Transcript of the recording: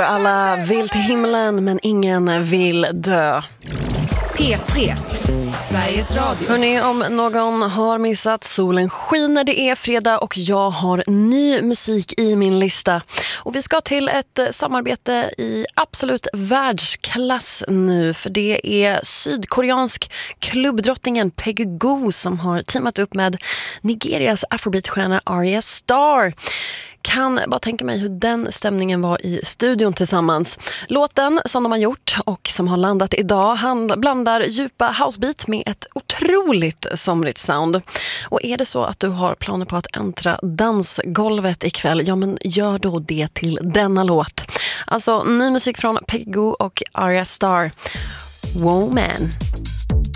alla vill till himlen men ingen vill dö. P3, Sveriges Radio. Hörrni, om någon har missat, solen skiner, det är fredag och jag har ny musik i min lista. Och vi ska till ett samarbete i absolut världsklass nu, för det är sydkoreansk klubbdrottningen Peggy Gou som har teamat upp med Nigerias afrobeatstjärna Arya Starr. Kan bara tänka mig hur den stämningen var i studion tillsammans. Låten som de har gjort och som har landat idag blandar djupa housebeat med ett otroligt somrigt sound. Och är det så att du har planer på att äntra dansgolvet ikväll, ja men gör då det till denna låt. Alltså ny musik från Peggy Gou och Arya Starr. Wow man.